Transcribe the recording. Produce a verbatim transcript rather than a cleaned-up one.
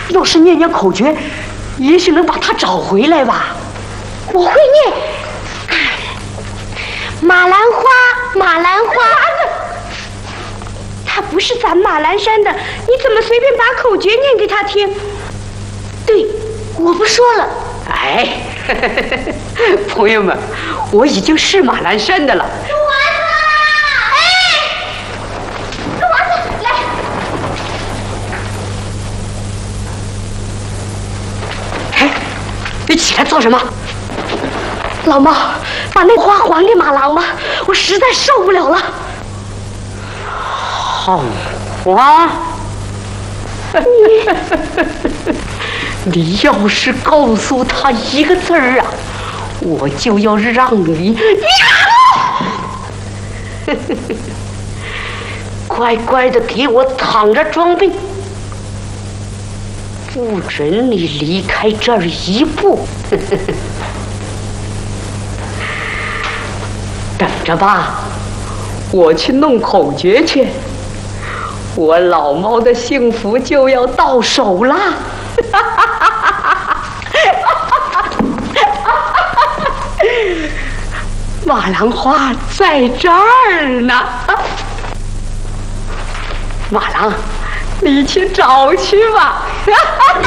要是念念口诀，也许能把他找回来吧。 我会念。马兰花，马兰花。他不是咱马兰山的，你怎么随便把口诀念给他听？对，我不说了。 哎，朋友们，我已经是马兰山的了。 鹿丸子，哎，鹿丸子，来。 哎，你起来做什么？ 老猫，把那花还给马郎吧，我实在受不了了。 好花，你你要是告诉他一个字儿啊，我就要让你乖乖的给我躺着装病，不准你离开这儿一步。等着吧，我去弄口诀去，我老猫的幸福就要到手了。马兰花在这儿呢，马郎，你去找去吧。